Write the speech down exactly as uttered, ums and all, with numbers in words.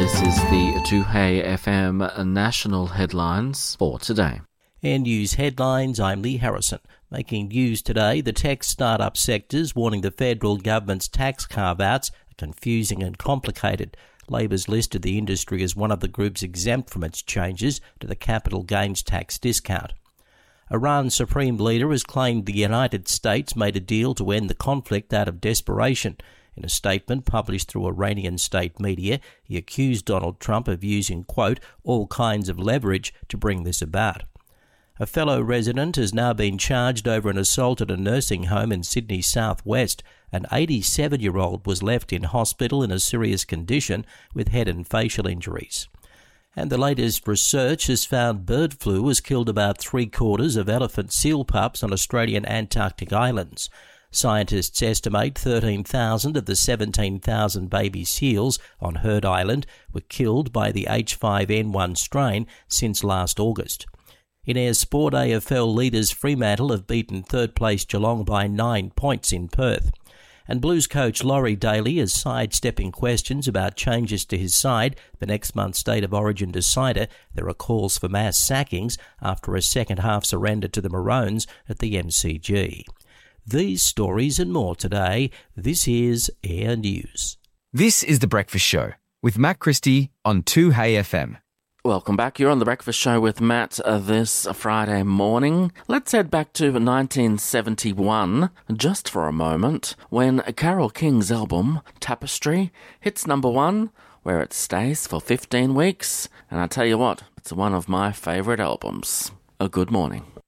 This is the two Hey F M national headlines for today. And news headlines, I'm Lee Harrison. Making news today, the tech startup sectors warning the federal government's tax carve-outs are confusing and complicated. Labor's listed the industry as one of the groups exempt from its changes to the capital gains tax discount. Iran's supreme leader has claimed the United States made a deal to end the conflict out of desperation. In a statement published through Iranian state media, he accused Donald Trump of using, quote, all kinds of leverage to bring this about. A fellow resident has now been charged over an assault at a nursing home in Sydney's southwest. An eighty-seven-year-old was left in hospital in a serious condition with head and facial injuries. And the latest research has found bird flu has killed about three-quarters of elephant seal pups on Australian Antarctic islands. Scientists estimate thirteen thousand of the seventeen thousand baby seals on Heard Island were killed by the H five N one strain since last August. In Ayers Sport, A F L leaders Fremantle have beaten third-place Geelong by nine points in Perth. And Blues coach Laurie Daly is sidestepping questions about changes to his side. The next month's State of Origin decider, there are calls for mass sackings after a second-half surrender to the Maroons at the M C G. These stories and more today. This is Air News. This is The Breakfast Show with Matt Christie on two Hey F M. Welcome back. You're on The Breakfast Show with Matt uh, this Friday morning. Let's head back to nineteen seventy-one, just for a moment, when Carole King's album, Tapestry, hits number one, where it stays for fifteen weeks. And I tell you what, it's one of my favourite albums. A good morning.